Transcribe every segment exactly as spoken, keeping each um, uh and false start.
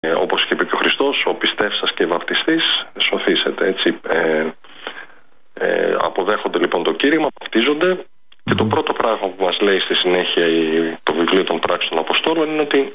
Ε, όπως είπε και ο Χριστός, ο πιστεύσας και βαπτιστής σωθήσετε, έτσι. Ε, ε, αποδέχονται λοιπόν το κήρυγμα, βαπτίζονται mm-hmm. και το πρώτο πράγμα που μας λέει στη συνέχεια η, το βιβλίο των πράξεων των Αποστόλων είναι ότι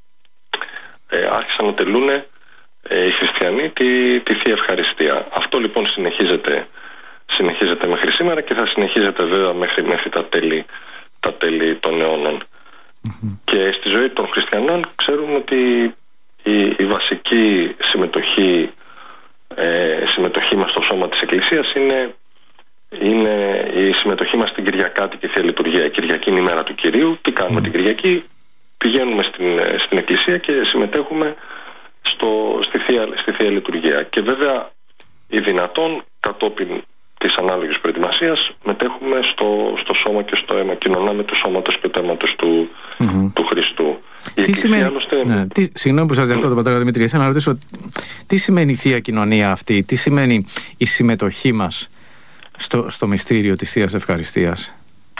ε, άρχισαν να τελούν ε, οι χριστιανοί τη, τη Θεία Ευχαριστία. Αυτό λοιπόν συνεχίζεται, συνεχίζεται μέχρι σήμερα και θα συνεχίζεται βέβαια μέχρι, μέχρι τα, τέλη, τα τέλη των αιώνων. Mm-hmm. Και στη ζωή των χριστιανών ξέρουμε ότι η, η βασική συμμετοχή, ε, συμμετοχή μας στο σώμα της Εκκλησίας είναι, είναι η συμμετοχή μας στην Κυριακάτικη Θεία Λειτουργία. Η Κυριακή είναι η μέρα του Κυρίου. Τι κάνουμε mm. την Κυριακή? Πηγαίνουμε στην, στην Εκκλησία και συμμετέχουμε στο, στη, θεία, στη Θεία Λειτουργία. Και βέβαια ή δυνατόν κατόπιν της ανάλογης προετοιμασίας μετέχουμε στο, στο σώμα και στο αίμα, κοινωνάμε του σώματος και του αίματος του, mm-hmm. του Χριστού. Η τι σημαίνει, άλλωστε... ναι, τι, συγγνώμη που σας διακόπτω, πατέρα Δημήτρη, θέλω να ρωτήσω τι σημαίνει η Θεία Κοινωνία αυτή, τι σημαίνει η συμμετοχή μας στο, στο μυστήριο της Θείας Ευχαριστίας?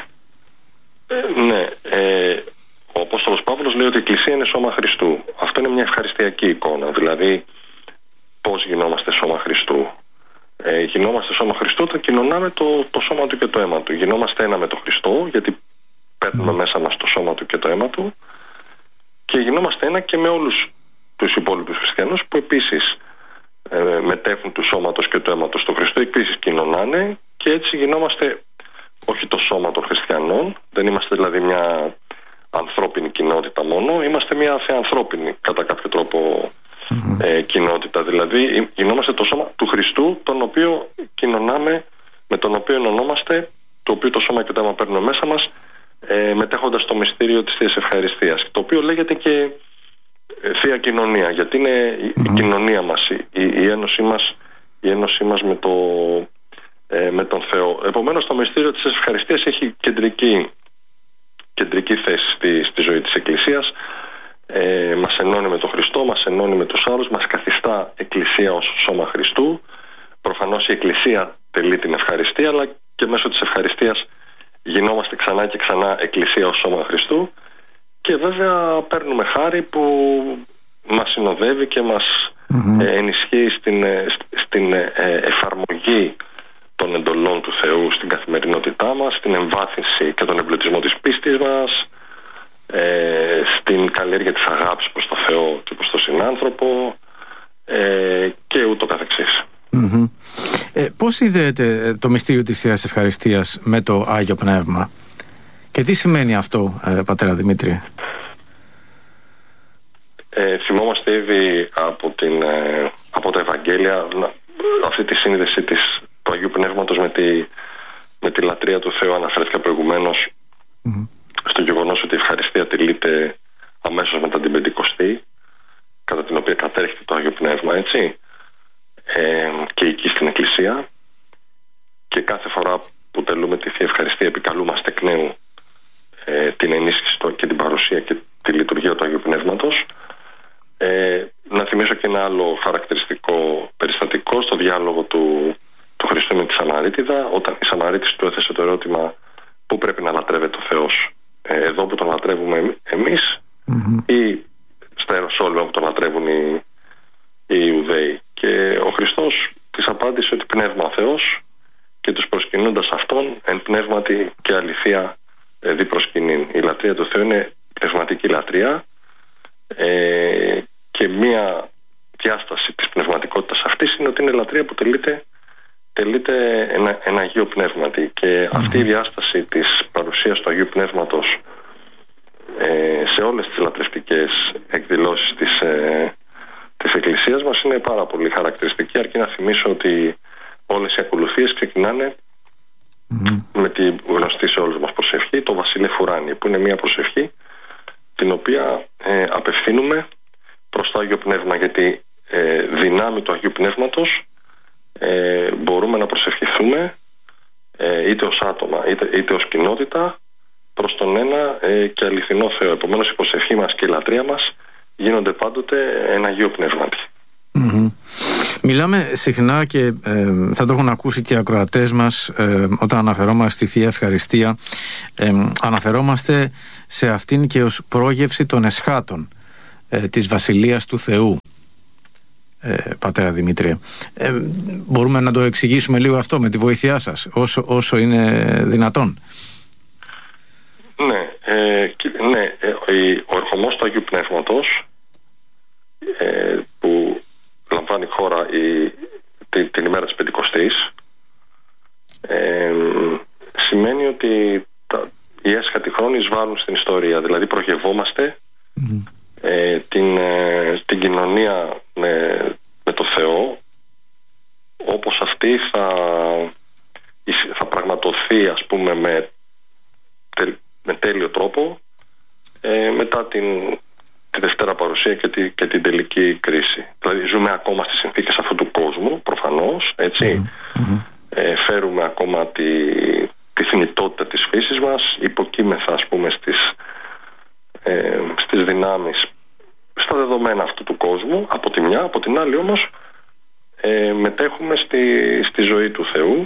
Ε, ναι, ε, ο Απόστολος Παύλος λέει ότι η Εκκλησία είναι σώμα Χριστού. Αυτό είναι μια ευχαριστιακή εικόνα, δηλαδή πώς γινόμαστε σώμα Χριστού. Ε, γινόμαστε σώμα Χριστού όταν κοινωνάμε το, το σώμα του και το αίμα του. Γινόμαστε ένα με τον Χριστό, γιατί παίρνουμε μέσα μας το σώμα του και το αίμα του, και γινόμαστε ένα και με όλους τους υπόλοιπους χριστιανούς που επίσης ε, μετέχουν του σώματος και του αίματος του Χριστού, επίσης κοινωνάνε, και έτσι γινόμαστε όχι το σώμα των χριστιανών, δεν είμαστε δηλαδή μια ανθρώπινη κοινότητα μόνο, είμαστε μια θεανθρώπινη κατά κάποιο τρόπο mm-hmm. ε, κοινότητα, δηλαδή γινόμαστε το σώμα του Χριστού, τον οποίο κοινωνάμε, με τον οποίο ενωνόμαστε, το οποίο το σώμα και το αίμα παίρνουμε μέσα μας, ε, μετέχοντας το μυστήριο της Θείας Ευχαριστίας, το οποίο λέγεται και ε, Θεία Κοινωνία, γιατί είναι mm-hmm. η κοινωνία μας, η, η, ένωσή μας, η ένωσή μας με, το, ε, με τον Θεό. Επομένως το μυστήριο της Ευχαριστίας έχει κεντρική, κεντρική θέση στη, στη ζωή της Εκκλησίας. Ε, μας ενώνει με τον Χριστό, μας ενώνει με τους άλλους, μας καθιστά Εκκλησία ως σώμα Χριστού. Προφανώς η Εκκλησία τελεί την ευχαριστία, αλλά και μέσω της ευχαριστίας γινόμαστε ξανά και ξανά Εκκλησία ως σώμα Χριστού, και βέβαια παίρνουμε χάρη που μας συνοδεύει και μας mm-hmm. ε, ενισχύει στην, ε, στην ε, εφαρμογή των εντολών του Θεού στην καθημερινότητά μας, στην εμβάθυνση και τον εμπλουτισμό της πίστης μας, ε, στην καλλιέργεια της αγάπης προς το Θεό και προς τον συνάνθρωπο, ε, και ούτω καθεξής. Mm-hmm. Ε, πώς συνδέεται το μυστήριο της Θείας Ευχαριστίας με το Άγιο Πνεύμα, και τι σημαίνει αυτό, ε, πατέρα Δημήτρη? Ε, θυμόμαστε ήδη από, την, ε, από τα Ευαγγέλια αυτή τη σύνδεση της, του Αγίου Πνεύματος με τη, με τη λατρεία του Θεού. Αναφέρθηκα προηγουμένως mm-hmm. στο γεγονός ότι η ευχαριστία τελείται αμέσως μετά την Πεντηκοστή, κατά την οποία κατέρχεται το Άγιο Πνεύμα, έτσι, ε, και εκεί στην Εκκλησία, και κάθε φορά που τελούμε τη Θεία Ευχαριστία επικαλούμαστε εκ νέου ε, την ενίσχυση και την παρουσία και τη λειτουργία του Αγίου Πνεύματος. Ε, να θυμίσω και ένα άλλο χαρακτηριστικό περιστατικό στο διάλογο του, του Χριστού με τη Σαμαρίτιδα, όταν η Σαμαρίτης του έθεσε το ερώτημα πού πρέπει να λατρεύεται ο Θεός, ε, εδώ που τον λατρεύουμε εμείς mm-hmm. ή στα Ιεροσόλυμα που τον λατρεύουν οι, οι Ιουδαίοι. Και ο Χριστός της απάντησε ότι πνεύμα ο Θεός, και τους προσκυνούντας αυτόν εν πνεύματι και αληθεία ε, δι προσκυνήν. Η λατρεία του Θεού είναι πνευματική λατρεία, ε, και μία διάσταση της πνευματικότητας αυτής είναι ότι είναι λατρεία που τελείται, τελείται ένα, ένα Αγίο Πνεύματι, και mm-hmm. αυτή η διάσταση της παρουσίας του Αγίου Πνεύματος ε, σε όλες τις λατρευτικές εκδηλώσεις της, ε, της Εκκλησίας μας είναι πάρα πολύ χαρακτηριστική, αρκεί να θυμίσω ότι όλες οι ακολουθίες ξεκινάνε mm-hmm. με τη γνωστή σε όλους μας προσευχή, το Βασίλε Φουράνι, που είναι μια προσευχή την οποία ε, απευθύνουμε προς το Άγιο Πνεύμα, γιατί ε, δυνάμει του Αγίου Πνεύματος ε, μπορούμε να προσευχηθούμε ε, είτε ως άτομα είτε, είτε ως κοινότητα προς τον ένα ε, και αληθινό Θεό. Επομένως η προσευχή μας και η λατρεία μας γίνονται πάντοτε ένα Αγίο Πνεύματι. Mm-hmm. Μιλάμε συχνά και ε, θα το έχουν ακούσει και οι ακροατές μας ε, όταν αναφερόμαστε στη Θεία Ευχαριστία, ε, αναφερόμαστε σε αυτήν και ως πρόγευση των εσχάτων. ε, της Βασιλείας του Θεού, ε, πατέρα Δημήτρη. Ε, μπορούμε να το εξηγήσουμε λίγο αυτό με τη βοήθειά σας, όσο, όσο είναι δυνατόν? Ναι, ε, ναι ε, ο ερχομός του Αγίου Πνεύματος ε, που λαμβάνει η χώρα η, την, την ημέρα της Πεντηκοστής ε, σημαίνει ότι τα, οι έσχατοι χρόνοι εισβάλλουν στην ιστορία, δηλαδή προγευόμαστε mm. ε, την, ε, την κοινωνία με, με το Θεό όπως αυτή θα, θα πραγματοθεί, ας πούμε, με, με τέλειο τρόπο ε, μετά την, τη Δευτέρα Παρουσία και, τη, και την τελική κρίση. Δηλαδή ζούμε ακόμα στις συνθήκες αυτού του κόσμου, προφανώς, έτσι. Mm-hmm. Ε, φέρουμε ακόμα τη, τη θνητότητα της φύσης μας, υποκείμεθα, ας πούμε, στις, ε, στις δυνάμεις, στα δεδομένα αυτού του κόσμου, από τη μια. Από την άλλη όμως ε, μετέχουμε στη, στη ζωή του Θεού,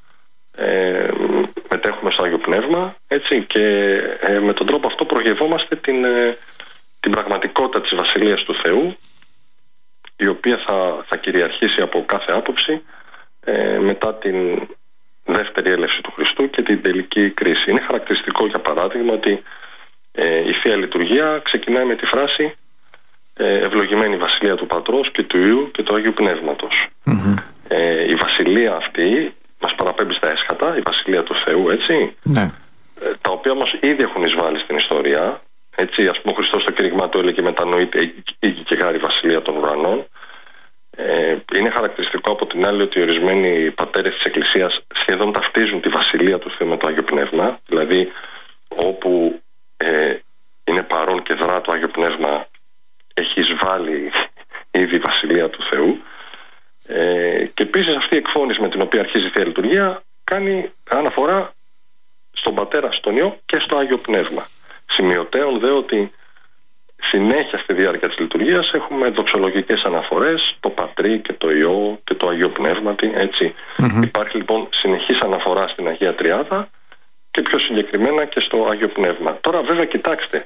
ε, μετέχουμε στο Άγιο Πνεύμα, έτσι, και ε, με τον τρόπο αυτό προγευόμαστε την, ε, την πραγματικότητα της Βασιλείας του Θεού, η οποία θα, θα κυριαρχήσει από κάθε άποψη ε, μετά την δεύτερη έλευση του Χριστού και την τελική κρίση. Είναι χαρακτηριστικό, για παράδειγμα, ότι ε, η Θεία Λειτουργία ξεκινάει με τη φράση ε, «Ευλογημένη η Βασιλεία του Πατρός και του Υιού και του Αγίου Πνεύματος». Mm-hmm. Ε, η Βασιλεία αυτή μας παραπέμπει στα έσχατα, η Βασιλεία του Θεού, έτσι, ναι. ε, τα οποία όμως ήδη έχουν εισβάλει στην ιστορία. Έτσι, ας πούμε, ο Χριστός στο κήρυγμά του έλεγε «Μετανοείται οίκη και γάρη Βασιλεία των ουρανών». Ε, είναι χαρακτηριστικό από την άλλη ότι ορισμένοι πατέρες της Εκκλησίας σχεδόν ταυτίζουν τη Βασιλεία του Θεού με το Άγιο Πνεύμα. Δηλαδή όπου ε, είναι παρόν και δρά το Άγιο Πνεύμα έχει εισβάλει ήδη η Βασιλεία του Θεού. Ε, και επίσης αυτή η εκφώνηση με την οποία αρχίζει η Θεία Λειτουργία κάνει αναφορά στον Πατέρα, στον Υιό και στο Άγιο Πνεύμα. Σημειωτέων δε ότι συνέχεια στη διάρκεια της λειτουργίας έχουμε δοξολογικές αναφορές, το Πατρί και το Υιό και το Αγίο Πνεύματι, έτσι. Mm-hmm. Υπάρχει λοιπόν συνεχής αναφορά στην Αγία Τριάδα και πιο συγκεκριμένα και στο Άγιο Πνεύμα. Τώρα βέβαια κοιτάξτε,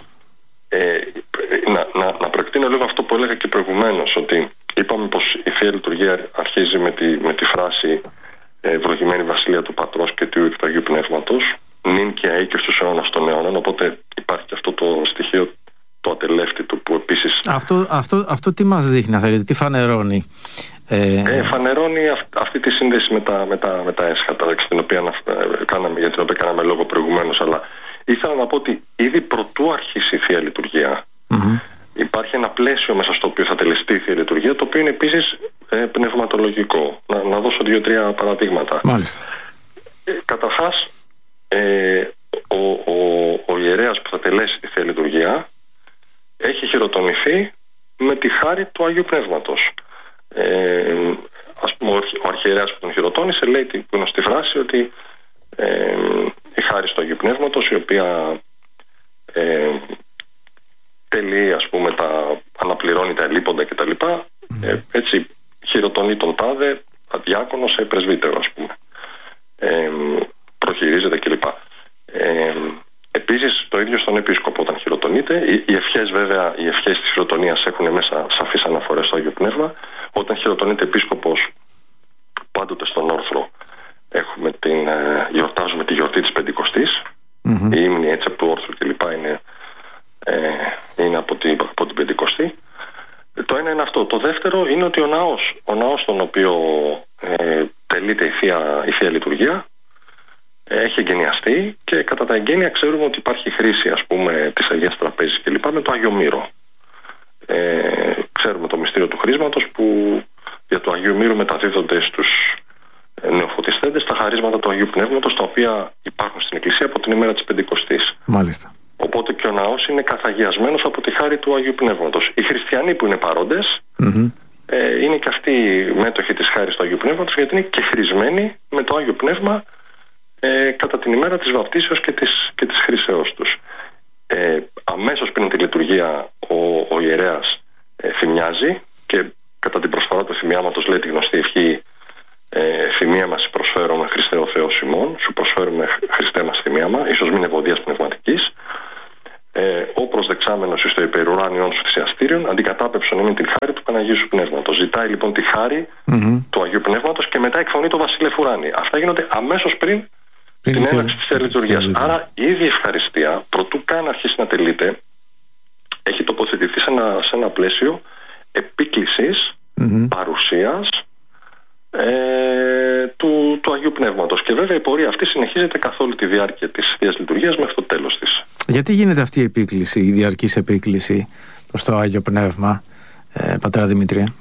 ε, να, να, να προεκτείνω λίγο αυτό που έλεγα και προηγουμένως, ότι είπαμε πως η Θεία Λειτουργία αρχίζει με τη, με τη φράση «Ευλογημένη Βασιλεία του Πατρός και του Υιού και του Αγίου Πνεύματος, νυν και αεί και στους αιώνας των αιώνων», οπότε υπάρχει και αυτό το στοιχείο το ατελεύτητο που επίσης... Αυτό, αυτό, αυτό τι μας δείχνει, αν θέλετε, τι φανερώνει? Ε... Ε, φανερώνει αυ, αυτή τη σύνδεση με τα, με τα, με τα έσχατα, στην οποία, ε, κάναμε, για την οποία κάναμε λόγο προηγουμένως, αλλά ήθελα να πω ότι ήδη προτού αρχίσει η Θεία Λειτουργία mm-hmm. υπάρχει ένα πλαίσιο μέσα στο οποίο θα τελεστεί η Θεία Λειτουργία, το οποίο είναι επίσης ε, πνευματολογικό. Να, να δώσω δύο-τρία παραδείγματα. Μάλιστα. Ε, καταρχάς, ε, ο, ο, ο ιερέας που θα τελέσει τη Θεία Λειτουργία έχει χειροτονηθεί με τη χάρη του Αγίου Πνεύματος. Ε, ας πούμε, ο αρχιερέας που τον χειροτώνησε λέει την γνωστή φράση ότι ε, η χάρη του Αγίου Πνεύματος, η οποία ε, τελεί, ας πούμε, τα, αναπληρώνει τα ελλείποντα κτλ. Ε, έτσι χειροτονεί τον τάδε αδιάκονο σε πρεσβύτερο, ας πούμε. Ε, προχειρίζεται κλπ. Ε, Επίσης το ίδιο στον επίσκοπο όταν χειροτονείται. Οι, οι ευχές βέβαια, οι ευχές της χειροτονίας έχουν μέσα σαφείς αναφορές στο Άγιο Πνεύμα. Όταν χειροτονείται επίσκοπος, πάντοτε στον όρθρο έχουμε την, ε, γιορτάζουμε τη γιορτή της Πεντηκοστής. Mm-hmm. Η ύμνη έτσι από του όρθρου κλπ. Είναι, ε, είναι από, την, από την Πεντηκοστή. Το ένα είναι αυτό. Το δεύτερο είναι ότι ο ναός, ο ναός στον οποίο ε, τελείται η Θεία, η Θεία Λειτουργία έχει εγκαινιαστεί και κατά τα εγγένεια ξέρουμε ότι υπάρχει χρήση, ας πούμε, της Αγίας Τραπέζης κλπ. Με το Άγιο Μύρο. Ε, ξέρουμε το μυστήριο του χρήσματος που για το Αγίου Μύρου μεταδίδονται στους νεοφωτιστέντες τα χαρίσματα του Αγίου Πνεύματος, τα οποία υπάρχουν στην Εκκλησία από την ημέρα της Πεντηκοστής. Μάλιστα. Οπότε και ο ναός είναι καθαγιασμένος από τη χάρη του Αγίου Πνεύματος. Οι χριστιανοί που είναι παρόντες mm-hmm. ε, είναι και αυτοί μέτοχοι της χάρης του Αγίου Πνεύματος, γιατί είναι και χρησμένοι με το Άγιο Πνεύμα Ε, κατά την ημέρα της βαπτίσεως και της, και της χρήσεώς τους. Ε, αμέσως πριν τη λειτουργία ο, ο ιερέας ε, θυμιάζει και κατά την προσφορά του θυμιάματος λέει τη γνωστή ευχή ε, «Θυμία μας προσφέρουμε Χριστέ ο Θεός ημών, σου προσφέρουμε Χριστέ μας θυμίαμα, ίσως μην ευωδίας πνευματικής». ε, ο προσδεξάμενος εις το υπερουράνιον σου θυσιαστήριον, αντικατάπεψον είναι την χάρη του Παναγίου σου Πνεύματος. Ζητάει λοιπόν τη χάρη mm-hmm. του Αγίου Πνεύματος και μετά εκφωνεί το βασίλευ ουράνι. Αυτά γίνονται αμέσως πριν την έναρξη της Θείας Λειτουργίας. Άρα η ίδια ευχαριστία, προτού καν αρχίσει να τελείται, έχει τοποθετηθεί σε ένα, σε ένα πλαίσιο επίκλησης, mm-hmm. παρουσίας ε, του, του Αγίου Πνεύματος. Και βέβαια η πορεία αυτή συνεχίζεται καθ' όλη τη διάρκεια της Θείας Λειτουργίας μέχρι το τέλος της. Γιατί γίνεται αυτή η επίκληση, η διαρκής επίκληση προς το Άγιο Πνεύμα, ε, πατέρα Δημήτρια?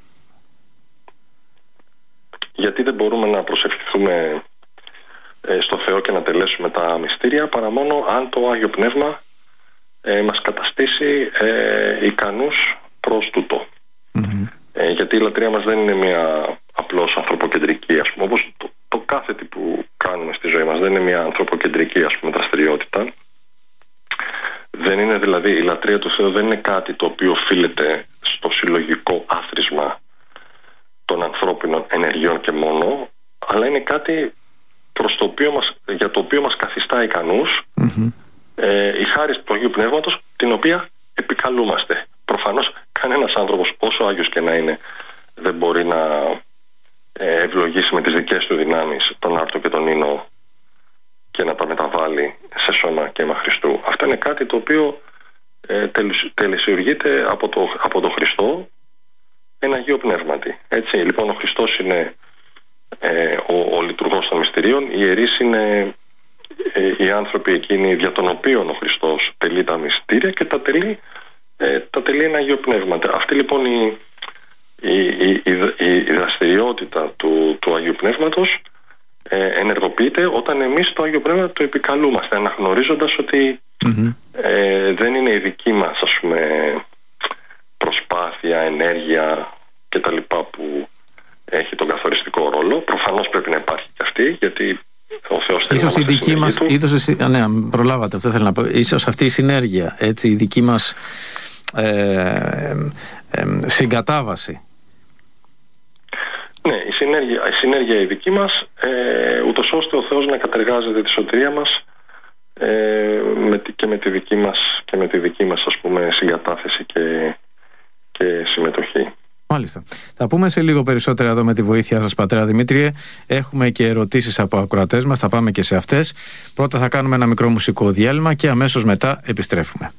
Γιατί δεν μπορούμε να προσευχηθούμε ε, στο Θεό και να τελέσουμε τα μυστήρια, παρά μόνο αν το Άγιο Πνεύμα ε, μας καταστήσει ε, ικανούς προς τούτο. Mm-hmm. Ε, γιατί η λατρεία μας δεν είναι μια απλώς ανθρωποκεντρική, ας πούμε, όπως το, το κάθε τι που κάνουμε στη ζωή μας δεν είναι μια ανθρωποκεντρική, ας πούμε, δραστηριότητα. Δεν είναι δηλαδή, η λατρεία του Θεού δεν είναι κάτι το οποίο οφείλεται στο συλλογικό άθροισμα των ανθρώπινων ενεργειών και μόνο, αλλά είναι κάτι προς το οποίο μας, για το οποίο μας καθιστά ικανούς mm-hmm. ε, η χάρη του Αγίου Πνεύματος, την οποία επικαλούμαστε. Προφανώς κανένας άνθρωπος, όσο άγιος και να είναι, δεν μπορεί να ε, ευλογήσει με τις δικές του δυνάμεις τον άρτο και τον ίνο και να τα μεταβάλει σε σώμα και αίμα Χριστού. Αυτό είναι κάτι το οποίο ε, τελεσιουργείται από το, από το Χριστό ένα Αγίο Πνεύματι. Έτσι, λοιπόν, ο Χριστός είναι ε, ο, ο λειτουργός των μυστηρίων, οι ιερείς είναι ε, οι άνθρωποι εκείνοι δια των οποίων ο Χριστός τελεί τα μυστήρια και τα τελεί, ε, τα τελεί ένα Αγίο Πνεύματι. Αυτή λοιπόν η, η, η, η, η δραστηριότητα του, του Αγίου Πνεύματος ε, ενεργοποιείται όταν εμείς το Άγιο Πνεύμα το επικαλούμαστε, αναγνωρίζοντας ότι mm-hmm. ε, δεν είναι η δική μας, ας πούμε, προσπάθεια, ενέργεια και τα λοιπά που έχει τον καθοριστικό ρόλο. Προφανώς πρέπει να υπάρχει και αυτή, γιατί ο Θεός θέλει ίσως να η δική μας, ίσως, ναι, προλάβατε, αυτό θέλω να πω, ίσως αυτή η συνέργεια, έτσι, η δική μας ε, ε, ε, συγκατάβαση. Ναι, η συνέργεια, η συνέργεια η δική μας, ε, ούτως ώστε ο Θεός να κατεργάζεται τη σωτηρία μας ε, με, και με τη δική μας, και με τη δική μας, ας πούμε, συγκατάθεση και, και συμμετοχή. Μάλιστα. Θα πούμε σε λίγο περισσότερα εδώ με τη βοήθειά σας, πατέρα Δημήτριε. Έχουμε και ερωτήσεις από ακροατές μας, θα πάμε και σε αυτές. Πρώτα θα κάνουμε ένα μικρό μουσικό διάλειμμα και αμέσως μετά επιστρέφουμε.